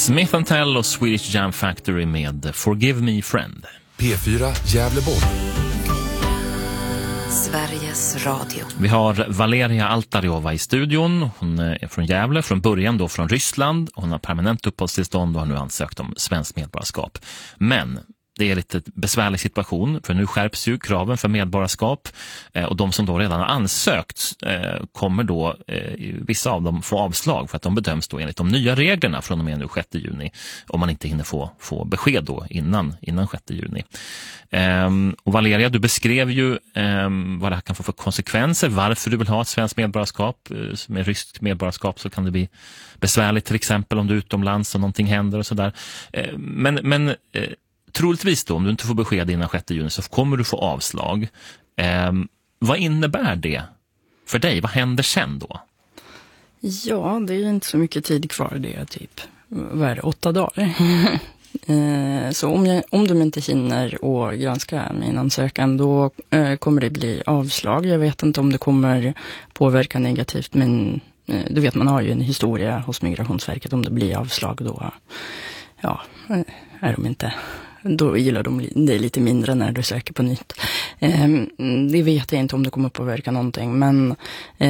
Smith & Tell och Swedish Jam Factory med Forgive Me Friend. P4 Gävleborg. Sveriges Radio. Vi har Valeria Altarjova i studion. Hon är från Gävle, från början då från Ryssland. Hon har permanent uppehållstillstånd och har nu ansökt om svenskt medborgarskap. Men det är lite besvärlig situation, för nu skärps ju kraven för medborgarskap och de som då redan har ansökt kommer då, vissa av dem få avslag för att de bedöms då enligt de nya reglerna från och med nu 6 juni om man inte hinner få besked då innan 6 juni. Och Valeria, du beskrev ju vad det här kan få för konsekvenser, varför du vill ha ett svenskt medborgarskap. Med ryskt medborgarskap så kan det bli besvärligt, till exempel om du är utomlands och någonting händer och sådär. Men troligtvis då, om du inte får besked innan 6 juni så kommer du få avslag. Vad innebär det för dig? Vad händer sen då? Ja, det är inte så mycket tid kvar. Det är typ, vad är det, 8 dagar. Så om de inte hinner och granska min ansökan, då kommer det bli avslag. Jag vet inte om det kommer påverka negativt, men du vet, man har ju en historia hos Migrationsverket. Om det blir avslag då, ja, är de inte... Då gillar de det lite mindre när du söker på nytt. Det vet jag inte om det kommer påverka någonting, men